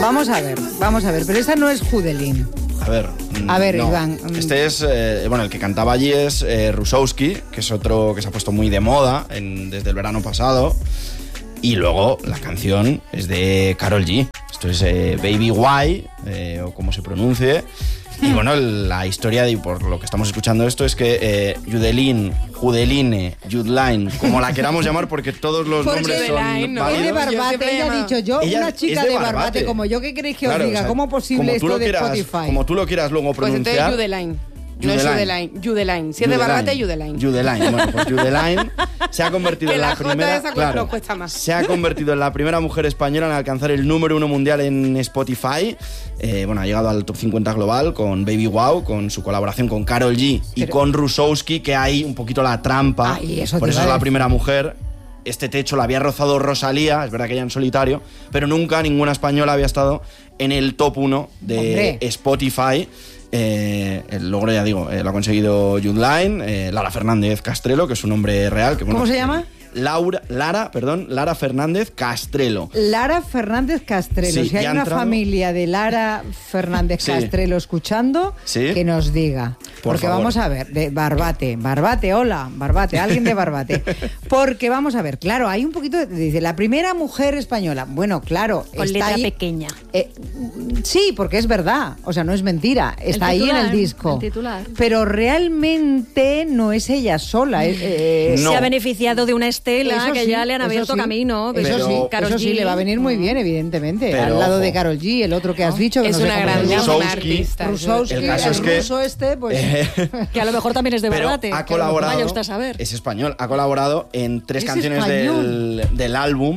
Vamos a ver, pero esta no es Judelín. A ver, no. Iván. Este es, el que cantaba allí es Rusowski, que es otro que se ha puesto muy de moda desde el verano pasado. Y luego la canción es de Karol G. Esto es Baby Why, o como se pronuncie. Y bueno, la historia, por lo que estamos escuchando esto, es que Judelín, Judeline, Judeline, como la queramos llamar, porque todos los nombres son válidos. Es de Barbate, ella ha dicho yo, una chica de Barbate, como yo, ¿qué queréis que os diga? ¿Cómo posible esto de Spotify? Como tú lo quieras luego pronunciar. Pues entonces Judeline. No es Judeline. Si es de Barbate, Judeline. Judeline. Bueno, pues Judeline se ha convertido en la primera. Claro, cuesta más. Se ha convertido en la primera mujer española en alcanzar el número 1 mundial en Spotify. Ha llegado al top 50 global con Baby Wow, con su colaboración con Karol G y con Rusowski, que hay un poquito la trampa. Por eso es la primera mujer. Este techo la había rozado Rosalía, es verdad que ella en solitario, pero nunca ninguna española había estado en el top 1 de Spotify. El logro, ya digo, lo ha conseguido Judeline, Lara Fernández Castrelo, que es su nombre real. Que, ¿Cómo se llama? Lara Fernández Castrelo. Lara Fernández Castrelo. Sí, si hay una familia de Lara Fernández Castrelo escuchando, que nos diga. Porque vamos a ver, de Barbate, hola, Barbate, alguien de Barbate. Porque vamos a ver, claro, hay un poquito, dice, la primera mujer española. Bueno, claro. Con está letra ahí, pequeña. Sí, porque es verdad, o sea, no es mentira, está ahí en el disco. El titular. Pero realmente no es ella sola. No. Se ha beneficiado de una Estela que ya le han abierto camino. Eso sí, le va a venir muy bien, evidentemente. Al lado de Karol G, el otro que has dicho. Que es una grandísima artista. Rusowski, el ruso este, pues... que a lo mejor también es de Barbate. Ha colaborado, vaya usted a saber. Es español, ha colaborado en 3 canciones del álbum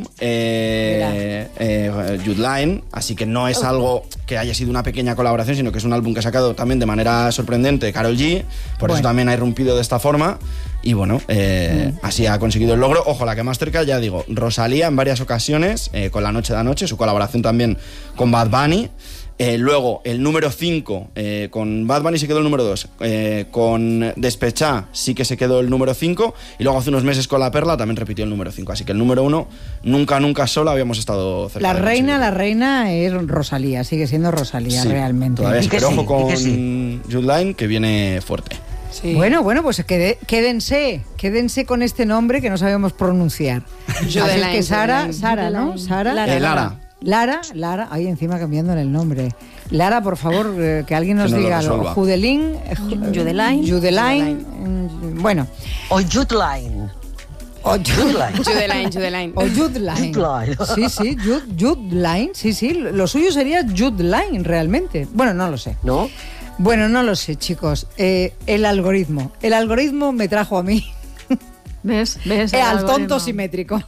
Judeline, así que no es algo que haya sido una pequeña colaboración, sino que es un álbum que ha sacado también de manera sorprendente Karol G, por eso también ha irrumpido de esta forma. Y bueno, así ha conseguido el logro. Ojo, la que más cerca, ya digo, Rosalía en varias ocasiones, con La Noche de Anoche, su colaboración también con Bad Bunny. Luego, el número 5, con Bad Bunny se quedó el número 2. Con Despechá sí que se quedó el número 5. Y luego hace unos meses con La Perla también repitió el número 5. Así que el número 1, nunca sola habíamos estado cerca. La reina es Rosalía, sigue siendo Rosalía, realmente. Todavía, pero ojo con Judeline, que viene fuerte. Sí. Bueno, pues quédense con este nombre que no sabemos pronunciar. Así es que Sara, ¿no? Lara, ahí encima cambiándole el nombre. Lara, por favor, que alguien nos diga algo. Judeline. Bueno. O Judeline. Judeline. O Judeline. Sí, Judeline. Sí, lo suyo sería Judeline, realmente. Bueno, no lo sé. ¿No? Bueno, no lo sé, chicos. El algoritmo me trajo a mí. ¿Ves? Al tonto simétrico.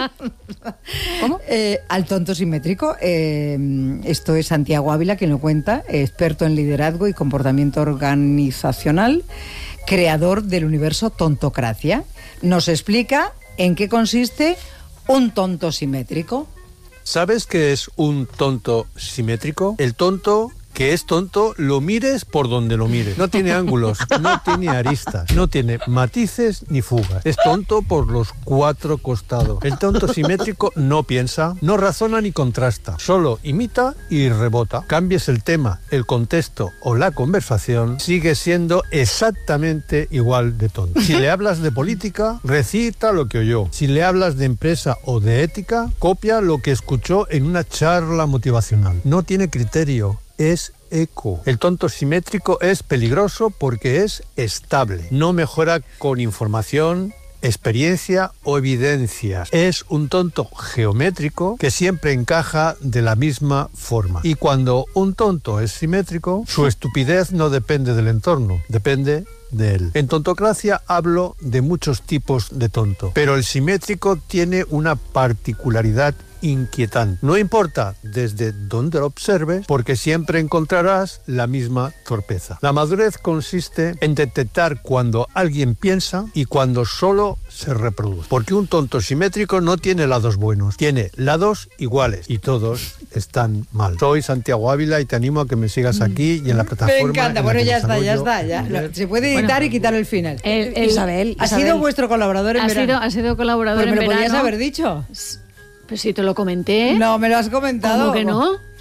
¿Cómo? Al tonto simétrico. Esto es Santiago Ávila quien lo cuenta, experto en liderazgo y comportamiento organizacional, creador del universo Tontocracia. Nos explica en qué consiste un tonto simétrico. ¿Sabes qué es un tonto simétrico? El tonto que es tonto, lo mires por donde lo mires. No tiene ángulos, no tiene aristas, no tiene matices ni fugas. Es tonto por los 4 costados. El tonto simétrico no piensa, no razona ni contrasta. Solo imita y rebota. Cambies el tema, el contexto o la conversación, sigue siendo exactamente igual de tonto. Si le hablas de política, recita lo que oyó. Si le hablas de empresa o de ética, copia lo que escuchó en una charla motivacional. No tiene criterio. Es eco. El tonto simétrico es peligroso porque es estable. No mejora con información, experiencia o evidencias. Es un tonto geométrico que siempre encaja de la misma forma. Y cuando un tonto es simétrico, su estupidez no depende del entorno, depende de él. En Tontocracia hablo de muchos tipos de tonto, pero el simétrico tiene una particularidad inquietante. No importa desde dónde lo observes, porque siempre encontrarás la misma torpeza. La madurez consiste en detectar cuando alguien piensa y cuando solo se reproduce. Porque un tonto simétrico no tiene lados buenos, tiene lados iguales y todos están mal. Soy Santiago Ávila y te animo a que me sigas aquí y en la plataforma. Me encanta, bueno, ya está. Se puede editar y quitar el final. Isabel. ¿Ha sido vuestro colaborador en verano? Ha sido colaborador en verano. ¿Me lo podías haber dicho? Pues sí, te lo comenté. No, me lo has comentado. ¿Cómo que no?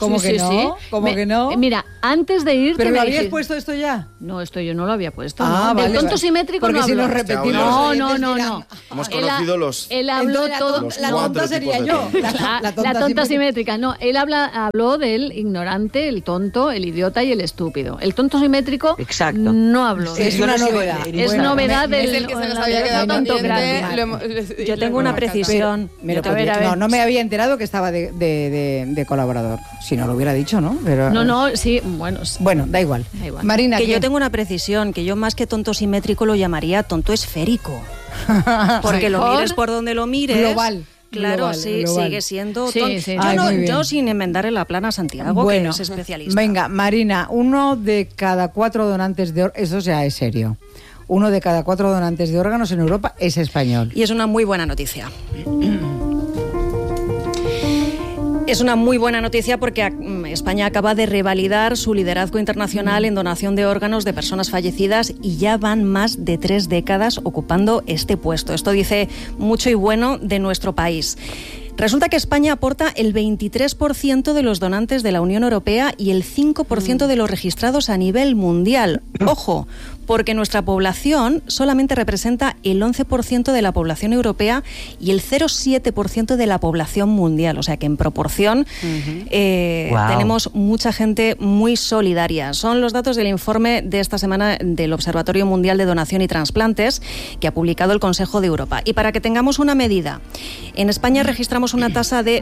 ¿Cómo que no? ¿Cómo que no? Mira, antes de irte... ¿Pero lo habías puesto esto ya? No, esto yo no lo había puesto. Ah, ¿no? vale, Del tonto vale. simétrico porque no si habló. lo repetimos... No. Hemos conocido los... Él habló todo... La tonta sería yo. La tonta simétrica. No, él habló del ignorante, el tonto, el idiota y el estúpido. El tonto simétrico no habló. Es una novedad. Es novedad del... Es el que se nos había quedado pendiente. Yo tengo una precisión. No me había enterado que estaba de colaborador. Si no lo hubiera dicho, ¿no? Pero, No, sí, bueno. Bueno, da igual. Marina, que yo tengo una precisión, que yo más que tonto simétrico lo llamaría tonto esférico. Porque lo mires por donde lo mires. Global. Claro, global. Sigue siendo tonto. Sí. Yo sin enmendar en la plana Santiago, que es especialista. Venga, Marina, 1 de cada 4 donantes de órganos, eso ya es serio. 1 de cada 4 donantes de órganos en Europa es español. Y es una muy buena noticia. Es una muy buena noticia porque España acaba de revalidar su liderazgo internacional en donación de órganos de personas fallecidas y ya van más de 3 décadas ocupando este puesto. Esto dice mucho y bueno de nuestro país. Resulta que España aporta el 23% de los donantes de la Unión Europea y el 5% de los registrados a nivel mundial. Ojo, porque nuestra población solamente representa el 11% de la población europea y el 0,7% de la población mundial. O sea que en proporción tenemos mucha gente muy solidaria. Son los datos del informe de esta semana del Observatorio Mundial de Donación y Trasplantes que ha publicado el Consejo de Europa. Y para que tengamos una medida, en España registramos una tasa de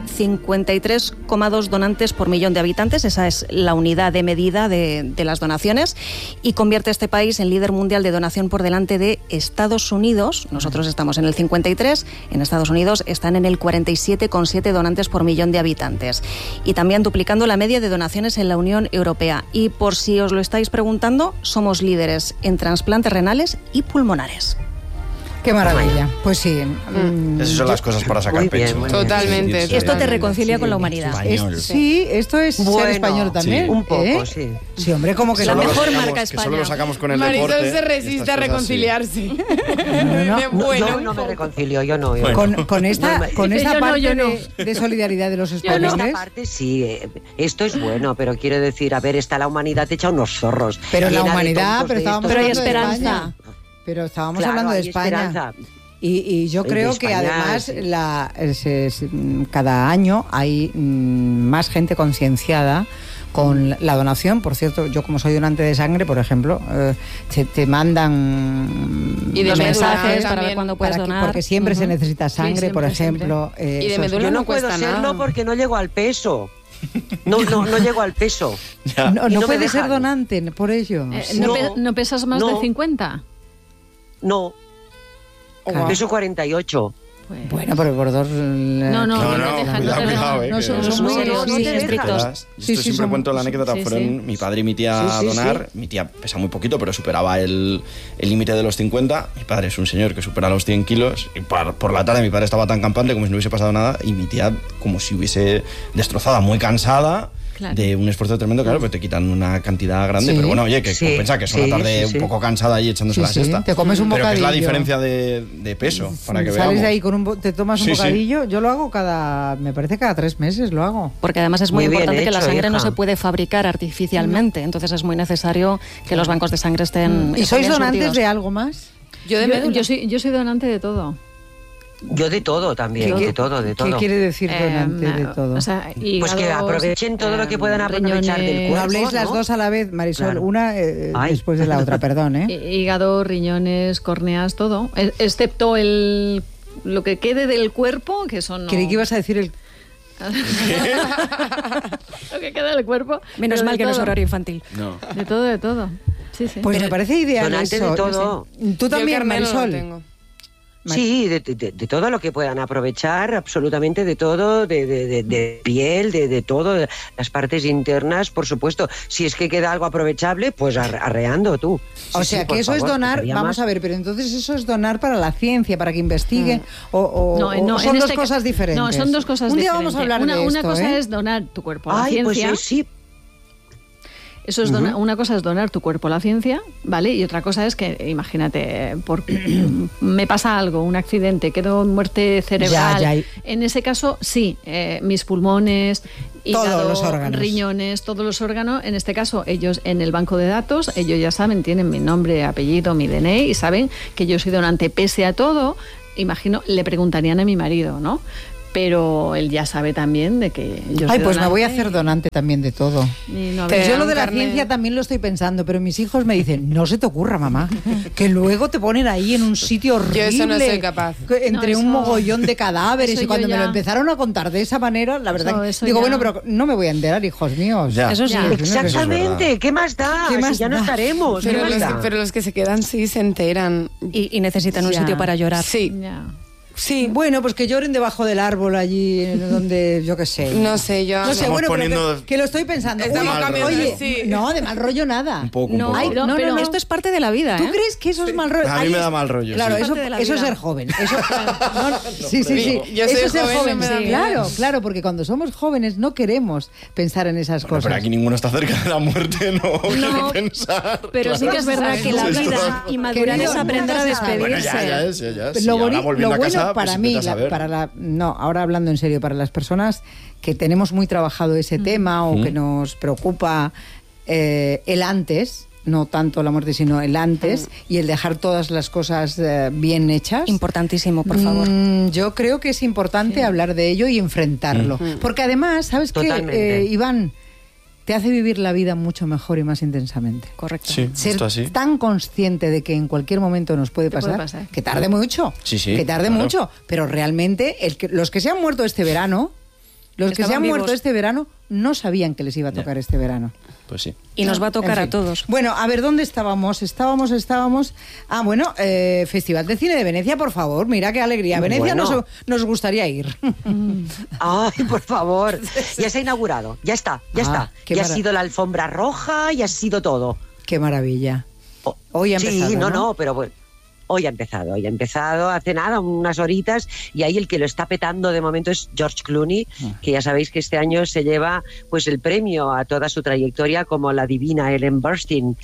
53,2 donantes por millón de habitantes. Esa es la unidad de medida de las donaciones y convierte a este país en líder mundial de donación por delante de Estados Unidos. Nosotros estamos en el 53, en Estados Unidos están en el 47,7 donantes por millón de habitantes. Y también duplicando la media de donaciones en la Unión Europea. Y por si os lo estáis preguntando, somos líderes en trasplantes renales y pulmonares. Qué maravilla. Pues sí. Esas son las cosas para sacar pecho. Totalmente. Esto te reconcilia con la humanidad. Sí, esto es ser español también. Un poco, sí. Sí, hombre, como que la no. mejor marca España. Que solo lo sacamos con el Marisol deporte. se resiste a reconciliarse. Yo no me reconcilio, yo no. Con esta parte de solidaridad de los Con españoles. esta parte sí, esto es bueno, pero quiero decir, a ver, está la humanidad hecha unos zorros. Pero la llena de humanidad, tontos pero de estábamos estos. hay hablando de esperanza. España. Pero estábamos Claro, hablando de hay España. esperanza. Y yo De creo que España, además sí. cada año hay más gente concienciada con la donación. Por cierto, yo como soy donante de sangre, por ejemplo, te mandan Y de los médula mensajes para también, ver cuándo puedes donar. porque siempre se necesita sangre, por ejemplo. Y de eso es- médula Yo no no puedo cuesta serlo nada. porque no llego al peso. No llego al peso. No, Y no no me puedes ser dejan. donante por ello. ¿No pesas más de No. 50? No, Claro. peso 48. Pues... Bueno, pero por dos... No, No, te dejan, cuidado, te dejan. cuidado, No, que- son muy serios, no sí, te dejan. estrictos. Esto Sí, siempre somos- cuento la anécdota. sí, Fueron mi padre y mi tía a Sí, donar. Mi tía pesa muy poquito, pero superaba el límite de los 50. Mi padre es un señor que supera los 100 kilos. Y por la tarde mi padre estaba tan campante como si no hubiese pasado nada. Y mi tía como si hubiese destrozada, muy cansada. Claro. De un esfuerzo tremendo, claro, pues te quitan una cantidad grande, Sí. pero bueno, oye, que Sí, compensa que es una sí, tarde sí, un poco cansada ahí echándose la Sí, siesta. te comes un pero que es la bocadillo. diferencia de peso, para que Sales veamos. de ahí con te tomas un Sí, sí. bocadillo. Yo lo hago me parece cada 3 meses lo hago. Porque además es muy Muy bien importante que la hecho, sangre no hija. se puede fabricar artificialmente. Entonces es muy necesario que los bancos de sangre estén. ¿Y sois bien donantes surtidos. de algo más? Yo de médula. Yo soy donante de todo. Yo de todo también, de todo. ¿Qué quiere decir donante de todo? O sea, Pues que hígados, aprovechen todo lo que puedan aprovechar del riñones, No cuerpo. habléis las ¿no? dos a la vez, Marisol. Claro. Una Ay. después de la otra, perdón, ¿eh? Hígado, riñones, córneas, todo. Excepto lo que quede del cuerpo, que eso no... Creí que ibas a decir el... Lo que queda del cuerpo. Menos pero mal de que no es todo. horario infantil. No. De todo, de todo. Sí, sí. Pues me parece ideal donante eso. de todo. Tú Yo el también, carné no lo Marisol. tengo. Sí, de todo lo que puedan aprovechar, absolutamente de todo, de piel, de todo, de las partes internas, por supuesto. Si es que queda algo aprovechable, pues arreando tú. O Sí, sea, sí, que por eso es favor, donar, faltaría vamos más. a ver, pero entonces eso es donar para la ciencia, para que investigue, o No, son en dos este cosas ca- diferentes. No, son dos cosas Un día diferentes. vamos a hablar de una esto, cosa ¿eh? es donar tu cuerpo a la Ay, pues ciencia. sí. Eso es una cosa es donar tu cuerpo a la ciencia, ¿vale? Y otra cosa es que, imagínate, me pasa algo, un accidente, quedo en muerte cerebral. Ya. En ese caso, sí, mis pulmones, hígado, los órganos. riñones, todos los órganos. En este caso, ellos en el banco de datos, ellos ya saben, tienen mi nombre, apellido, mi DNI y saben que yo soy donante pese a todo. Imagino, le preguntarían a mi marido, ¿no? Pero él ya sabe también de que yo soy pues donante. me voy a hacer donante también de todo. Yo lo de la ciencia también lo estoy pensando, pero mis hijos me dicen, no se te ocurra, mamá, que luego te ponen ahí en un sitio horrible. Yo eso no soy capaz. Entre un mogollón de cadáveres, y cuando me lo empezaron a contar de esa manera, la verdad digo, bueno, pero no me voy a enterar, hijos míos. Ya. Eso sí. Exactamente, ¿qué más da? ¿Qué más si ya no da? estaremos. Pero los que se quedan sí se enteran. Y necesitan un sitio para llorar. Sí. Ya. Sí. Bueno, pues que lloren debajo del árbol allí, donde, yo qué sé. No sé, yo... No sé, Estamos bueno, poniendo- pero que lo estoy pensando. Estamos cambiando, oye, sí. no, de mal rollo nada. Un poco. No, Ay, pero, no, pero no, no. esto es parte de la vida, ¿Tú ¿eh? crees que eso es mal rollo? A mí me da mal rollo, Claro, sí. eso, Parte de la eso es vida. ser joven. Eso, sí. Yo soy Eso es ser joven, joven. me da Sí. miedo. Claro, porque cuando somos jóvenes no queremos pensar en esas Bueno, cosas. pero aquí ninguno está cerca de la muerte, no quiero pensar. Pero sí que es verdad que la vida y madurar Querido, es aprender a nunca se sabe. Bueno, despedirse. ya es. Sí, Lo, ahora boni- volviendo lo a bueno casa, para pues, mí, vete a saber. no, ahora hablando en serio, para las personas que tenemos muy trabajado ese tema o que nos preocupa el antes, no tanto la muerte, sino el antes y el dejar todas las cosas bien hechas. Importantísimo, por favor. Yo creo que es importante hablar de ello y enfrentarlo. Porque además, ¿sabes qué, Totalmente. Iván? Te hace vivir la vida mucho mejor y más intensamente. Correcto. Sí, Ser justo así. tan consciente de que en cualquier momento nos puede puede pasar, pasar. que tarde mucho, Sí, que tarde claro. mucho, pero realmente los que se han muerto este verano, Estaban vivos. no sabían que les iba a tocar este verano. Pues sí. Y nos va a tocar En a fin. todos. Bueno, a ver, ¿dónde estábamos? Festival de Cine de Venecia, por favor, mira qué alegría. Venecia Bueno. nos gustaría ir. Ay, por favor. Ya se ha inaugurado. Ya está. qué Ya ha mara- sido la alfombra roja, ya ha sido todo. Qué maravilla. Hoy ha empezado, Sí, ¿no? no, pero bueno. Hoy ha empezado hace nada, unas horitas, y ahí el que lo está petando de momento es George Clooney, que ya sabéis que este año se lleva pues el premio a toda su trayectoria como la divina Ellen Burstyn.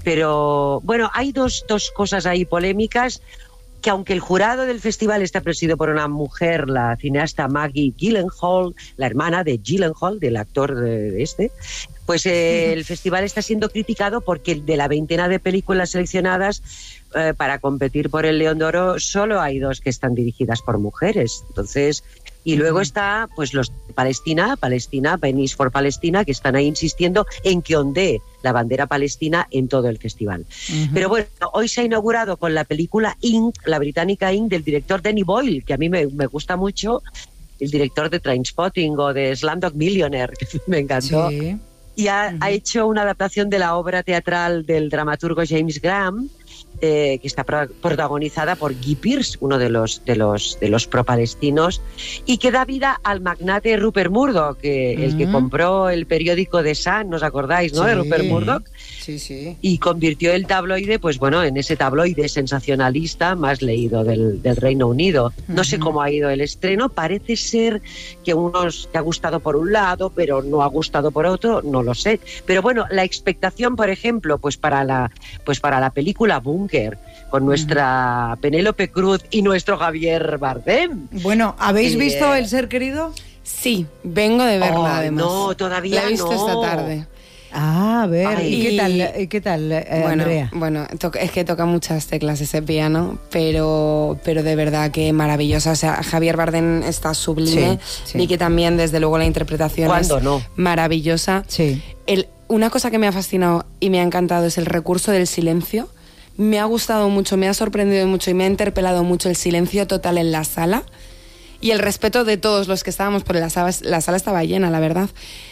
Pero bueno, hay dos cosas ahí polémicas, que aunque el jurado del festival está presidido por una mujer, la cineasta Maggie Gyllenhaal, la hermana de Gyllenhaal, del actor de este, pues el festival está siendo criticado porque de la veintena de películas seleccionadas para competir por el León de Oro solo hay 2 que están dirigidas por mujeres. Entonces, y luego está pues los de Palestina, Venice for Palestina, que están ahí insistiendo en que ondee la bandera palestina en todo el festival. Pero bueno, hoy se ha inaugurado con la película Ink, la británica Ink, del director Danny Boyle, que a mí me gusta mucho, el director de Trainspotting o de Slumdog Millionaire, que me encantó. Sí. Y ha hecho una adaptación de la obra teatral del dramaturgo James Graham, que está protagonizada por Guy Pearce, uno de los pro-palestinos, y que da vida al magnate Rupert Murdoch, el que compró el periódico The Sun, ¿nos acordáis, no? Sí. De Rupert Murdoch. Sí. Y convirtió el tabloide, pues bueno, en ese tabloide sensacionalista más leído del Reino Unido. No sé cómo ha ido el estreno, parece ser que unos te ha gustado por un lado, pero no ha gustado por otro, no lo sé. Pero bueno, la expectación, por ejemplo, pues para la película Bunker, con nuestra Penélope Cruz y nuestro Javier Bardem. Bueno, ¿habéis visto El ser querido? Sí, vengo de verla Oh, además. no, todavía La he visto no. esta tarde. Ah, a ver, Ay. ¿y qué tal, Andrea? Bueno, es que toca muchas teclas ese piano, pero de verdad que maravillosa. O sea, Javier Bardem está sublime. Sí. Vicky también, desde luego, la interpretación ¿Cuándo es no? maravillosa. Sí. Una cosa que me ha fascinado y me ha encantado es el recurso del silencio. Me ha gustado mucho, me ha sorprendido mucho y me ha interpelado mucho el silencio total en la sala y el respeto de todos los que estábamos, porque la sala estaba llena, la verdad,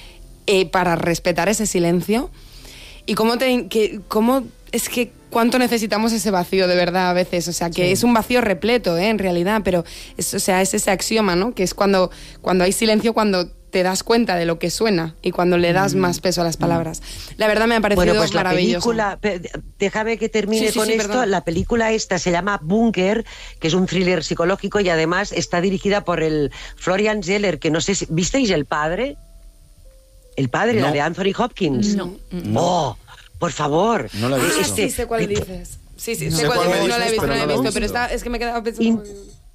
para respetar ese silencio. Y cuánto necesitamos ese vacío de verdad a veces, o sea, que es un vacío repleto, en realidad, pero es ese axioma, ¿no? Que es cuando hay silencio, cuando te das cuenta de lo que suena y cuando le das más peso a las palabras. La verdad me ha parecido Bueno, pues maravilloso. la película, déjame que termine Sí, con esto. perdón. La película esta se llama Bunker, que es un thriller psicológico y además está dirigida por el Florian Zeller, que no sé si... ¿Visteis El Padre? El Padre, No. la de Anthony Hopkins. No. ¡Oh, por favor! No la he visto. Sí, sé cuál dices. Sí, Sé sé cuál cuál me dices. No la he dices, visto, pero no la he no la he visto, pero visto. es que me he quedado pensando...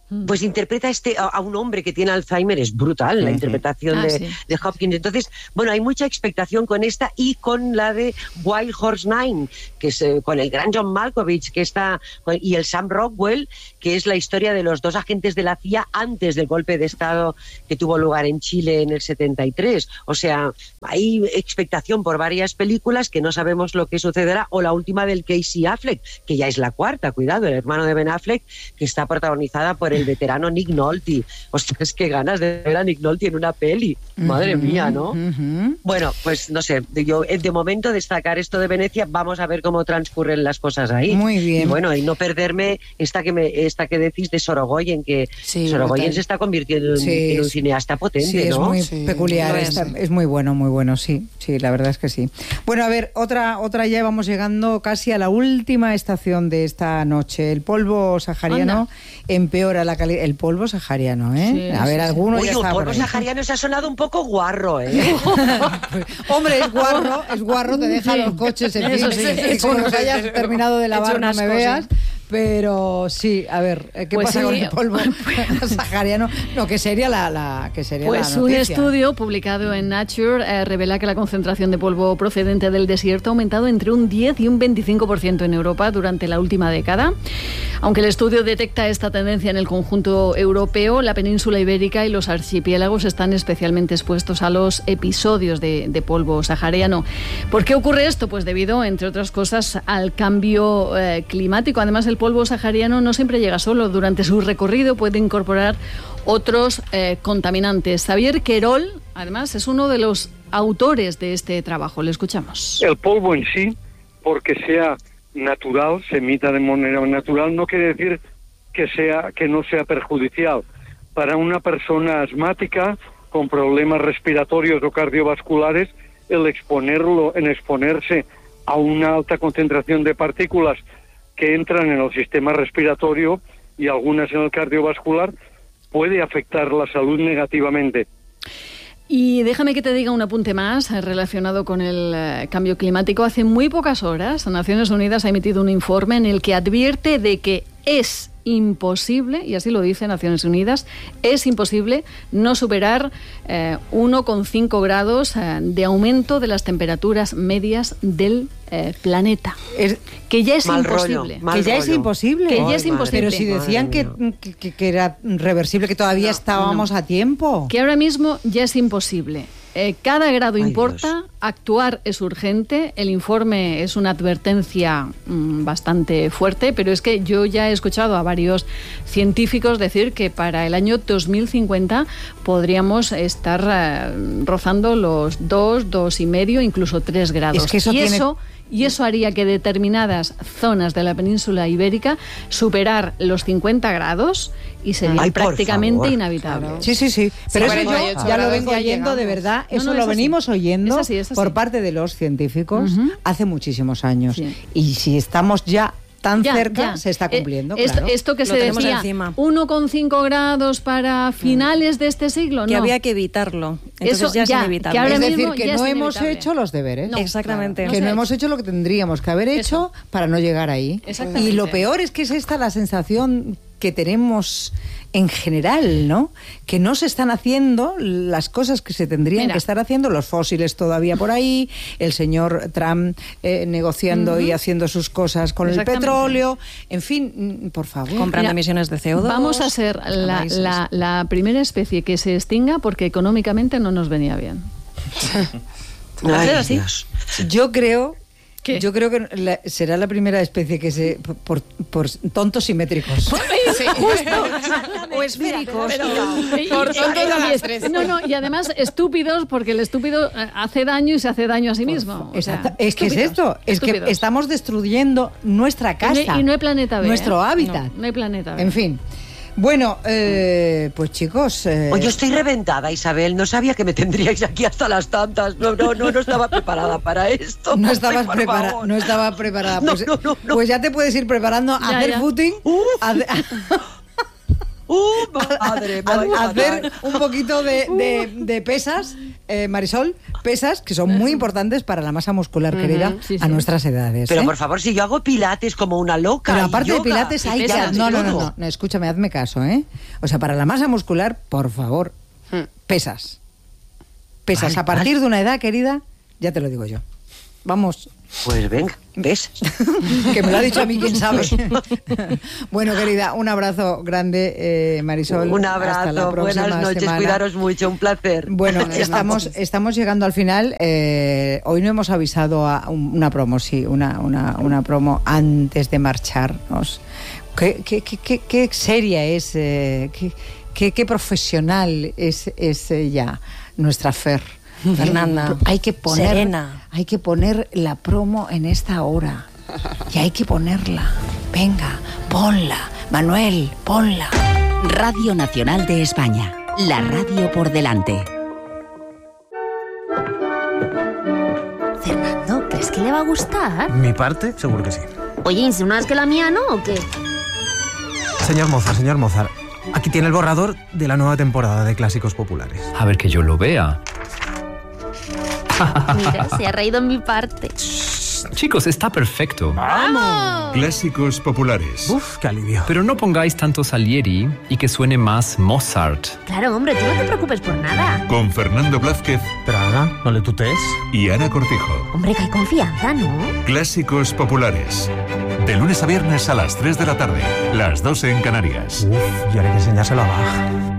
pues interpreta a un hombre que tiene Alzheimer. Es brutal la interpretación de Hopkins. Entonces, bueno, hay mucha expectación con esta y con la de Wild Horse 9, que es con el gran John Malkovich, que está, y el Sam Rockwell, que es la historia de los dos agentes de la CIA antes del golpe de Estado que tuvo lugar en Chile en el 73. O sea, hay expectación por varias películas que no sabemos lo que sucederá, o la última del Casey Affleck, que ya es la cuarta, cuidado, el hermano de Ben Affleck, que está protagonizada por el veterano Nick Nolte. Ostras, qué ganas de ver a Nick Nolte en una peli. Madre mía, ¿no? Bueno, pues no sé, yo de momento destacar esto de Venecia, vamos a ver cómo transcurren las cosas ahí. Muy bien. Y bueno, y no perderme esta que decís de Sorogoyen, que Sorogoyen se está convirtiendo en un cineasta potente, ¿no? Es muy peculiar, es muy bueno, sí, la verdad es que sí. Bueno, a ver, otra ya vamos llegando casi a la última estación de esta noche. El polvo sahariano empeora la calidad. El polvo sahariano, ¿eh? Sí, a ver, alguno ya está. El polvo sahariano se ha sonado un poco guarro, ¿eh? Hombre, es guarro, te deja los coches en fin. Y cuando los hayas terminado de lavar no me veas. Pero sí, a ver, ¿qué pasa con el polvo sahariano? No, que sería la Pues un estudio publicado en Nature revela que la concentración de polvo procedente del desierto ha aumentado entre un 10 y un 25% en Europa durante la última década. Aunque el estudio detecta esta tendencia en el conjunto europeo, la península ibérica y los archipiélagos están especialmente expuestos a los episodios de polvo sahariano. ¿Por qué ocurre esto? Pues debido, entre otras cosas, al cambio climático. Además, el polvo sahariano no siempre llega solo. Durante su recorrido puede incorporar otros contaminantes. Xavier Querol, además, es uno de los autores de este trabajo. Le escuchamos. El polvo en sí, porque sea natural, se emita de manera natural, no quiere decir que no sea perjudicial. Para una persona asmática con problemas respiratorios o cardiovasculares, el exponerse a una alta concentración de partículas que entran en el sistema respiratorio y algunas en el cardiovascular, puede afectar la salud negativamente. Y déjame que te diga un apunte más relacionado con el cambio climático. Hace muy pocas horas, Naciones Unidas ha emitido un informe en el que advierte de que es imposible, y así lo dice Naciones Unidas, es imposible no superar 1,5 grados de aumento de las temperaturas medias del planeta. Que ya es imposible. Que ya es imposible. Que ya es imposible. Pero si decían que era reversible, que todavía estábamos a tiempo. Que ahora mismo ya es imposible. Cada grado importa, Dios. Actuar es urgente, el informe es una advertencia bastante fuerte, pero es que yo ya he escuchado a varios científicos decir que para el año 2050 podríamos estar rozando los 2,5, incluso 3 grados. Es que Y eso haría que determinadas zonas de la península ibérica superar los 50 grados y sería prácticamente inhabitable. Claro. Sí. Pero eso yo ya lo vengo oyendo de verdad. Eso lo venimos oyendo por parte de los científicos hace muchísimos años. Sí. Y si estamos ya tan cerca, se está cumpliendo. Claro. Esto que se decía, 1,5 grados para finales de este siglo, que había que evitarlo. Entonces eso ya es inevitable. Es decir, que no hemos hecho los deberes. No, exactamente. Que no hemos hecho lo que tendríamos que haber hecho para no llegar ahí. Y lo peor es que es esta la sensación que tenemos en general, ¿no? Que no se están haciendo las cosas que se tendrían que estar haciendo, los fósiles todavía por ahí, el señor Trump negociando y haciendo sus cosas con el petróleo, en fin, por favor. Comprando emisiones de CO2. Vamos a ser la primera especie que se extinga porque económicamente no nos venía bien. ¿Va a ser así? Yo creo que será la primera especie que se... por tontos simétricos. Sí, justo. O esféricos. Por tontos a las 3. No, y además estúpidos, porque el estúpido hace daño y se hace daño a sí mismo. Es que es esto, es que estamos destruyendo nuestra casa. Y no hay planeta B. Nuestro hábitat. No hay planeta B. En fin. Bueno, pues chicos... Yo estoy reventada, Isabel. No sabía que me tendríais aquí hasta las tantas. No estaba preparada para esto. No estaba preparada. Pues ya te puedes ir preparando a hacer footing. Madre, hacer un poquito de pesas, Marisol. pesas que son muy importantes para la masa muscular, querida, a nuestras edades. Pero por favor, si yo hago pilates como una loca. Pero aparte yoga, de pilates hay que... No, escúchame, hazme caso, ¿eh? O sea, para la masa muscular, por favor, pesas. Pesas. A partir de una edad, querida, ya te lo digo yo. Vamos. Pues venga, ¿ves? Que me lo ha dicho a mí, quién sabe. Bueno, querida, un abrazo grande, Marisol. Un abrazo, hasta la próxima buenas noches, semana. Cuidaros mucho, un placer. Bueno, estamos llegando al final. Hoy no hemos avisado a una promo, sí, una promo antes de marcharnos. ¿Qué seria es, qué profesional es ya nuestra Fer? Fernanda, hay que poner, serena. Hay que poner la promo en esta hora. Y hay que ponerla. Venga, ponla. Manuel, ponla. Radio Nacional de España. La radio por delante. Fernando, ¿crees que le va a gustar? ¿Mi parte? Seguro que sí. Oye, ¿insinúas que la mía no o qué? Señor Mozart, aquí tiene el borrador de la nueva temporada de Clásicos Populares. A ver que yo lo vea. Mira, se ha reído en mi parte. Chicos, está perfecto. ¡Vamos! Clásicos Populares. Uf, qué alivio. Pero no pongáis tanto Salieri y que suene más Mozart. Claro, hombre, tú no te preocupes por nada. Con Fernando Blázquez. Pero Ana, no le tutees. Y Ana Cortijo. Hombre, que hay confianza, ¿no? Clásicos Populares. De lunes a viernes a las 3 de la tarde. Las 2 en Canarias. Uf, y ahora hay que enseñárselo a Bach.